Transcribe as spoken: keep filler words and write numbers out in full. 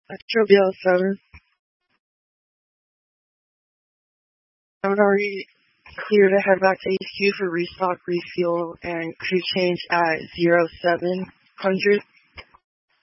Metro B L seven. I'm already clear to head back to H Q for restock, refuel, and crew change at zero seven hundred.